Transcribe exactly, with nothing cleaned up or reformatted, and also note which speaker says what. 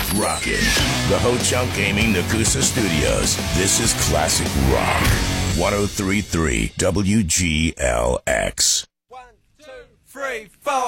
Speaker 1: Rockin'. The Ho Chunk Gaming Nakusa Studios. This is Classic Rock. ten thirty-three W G L X.
Speaker 2: One, two, three, four.